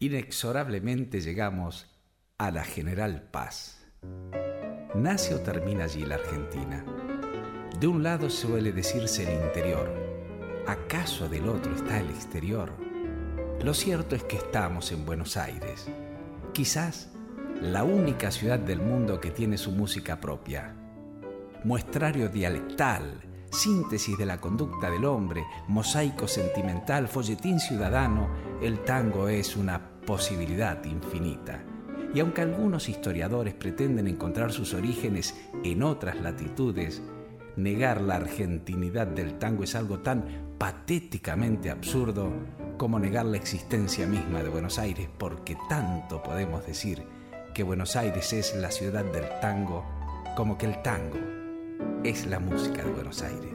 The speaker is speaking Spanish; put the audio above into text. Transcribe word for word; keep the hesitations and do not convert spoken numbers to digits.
inexorablemente llegamos a la General Paz. ¿Nace o termina allí la Argentina? De un lado suele decirse el interior. ¿Acaso del otro está el exterior? Lo cierto es que estamos en Buenos Aires, quizás la única ciudad del mundo que tiene su música propia. Muestrario dialectal, síntesis de la conducta del hombre, mosaico sentimental, folletín ciudadano, el tango es una posibilidad infinita. Y aunque algunos historiadores pretenden encontrar sus orígenes en otras latitudes, negar la argentinidad del tango es algo tan patéticamente absurdo como negar la existencia misma de Buenos Aires, porque tanto podemos decir que Buenos Aires es la ciudad del tango como que el tango es la música de Buenos Aires.